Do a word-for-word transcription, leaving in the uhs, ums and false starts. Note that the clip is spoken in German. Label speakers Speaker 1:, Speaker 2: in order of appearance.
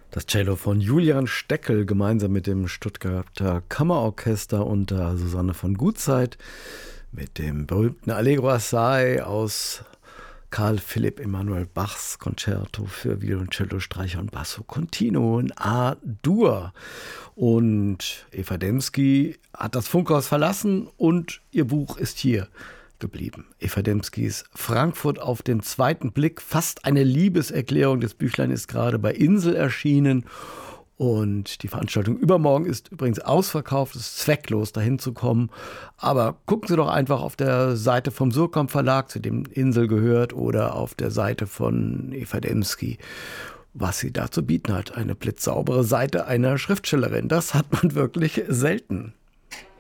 Speaker 1: Das Cello von Julian Steckel gemeinsam mit dem Stuttgarter Kammerorchester unter Susanne von Gutzeit mit dem berühmten Allegro Assai aus Karl Philipp Emanuel Bachs Konzerto für Violoncello, Streicher und Basso Continuo in A-Dur. Und Eva Demski hat das Funkhaus verlassen und ihr Buch ist hier geblieben. Eva Demskis Frankfurt auf den zweiten Blick, fast eine Liebeserklärung. Das Büchlein ist gerade bei Insel erschienen und die Veranstaltung übermorgen ist übrigens ausverkauft. Es ist zwecklos, dahin zu kommen. Aber gucken Sie doch einfach auf der Seite vom Surkamp Verlag, zu dem Insel gehört, oder auf der Seite von Eva Demski, was sie da zu bieten hat. Eine blitzsaubere Seite einer Schriftstellerin. Das hat man wirklich selten.